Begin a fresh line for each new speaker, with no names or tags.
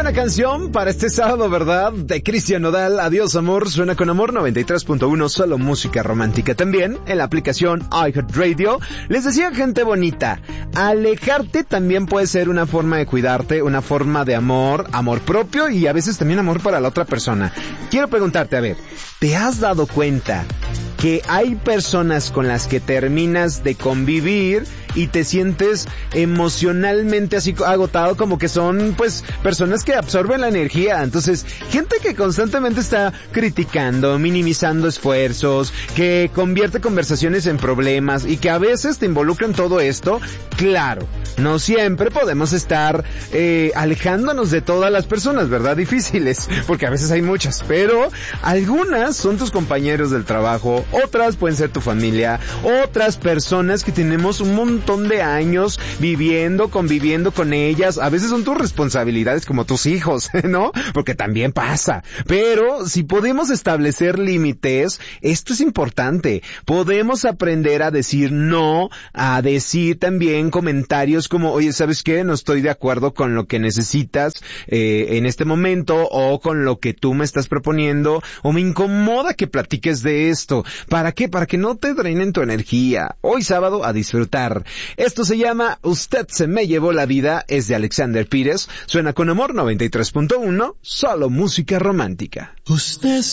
buena canción para este sábado, ¿verdad? De Cristian Nodal, Adiós Amor, suena con Amor 93.1, solo música romántica. También en la aplicación iHeartRadio. Les decía, gente bonita, alejarte también puede ser una forma de cuidarte, una forma de amor propio y a veces también amor para la otra persona. Quiero preguntarte, a ver, ¿te has dado cuenta que hay personas con las que terminas de convivir y te sientes emocionalmente así agotado, como que son pues personas que absorben la energía? Entonces, gente que constantemente está criticando, minimizando esfuerzos, que convierte conversaciones en problemas y que a veces te involucra en todo esto. Claro, no siempre podemos estar alejándonos de todas las personas, ¿verdad? Difíciles, porque a veces hay muchas, pero algunas son tus compañeros del trabajo, otras pueden ser tu familia, otras personas que tenemos un montón de años viviendo, conviviendo con ellas. A veces son tus responsabilidades como tus hijos, ¿no? Porque también pasa. Pero si podemos establecer límites, esto es importante. Podemos aprender a decir no, a decir también comentarios como, oye, ¿sabes qué? No estoy de acuerdo con lo que necesitas en este momento, o con lo que tú me estás proponiendo, o me incomoda que platiques de esto. ¿Para qué? Para que no te drenen tu energía. Hoy sábado a disfrutar. Esto se llama Usted se me llevó la vida, es de Alexander Pires, suena con Amor 93.1, solo música romántica.
Usted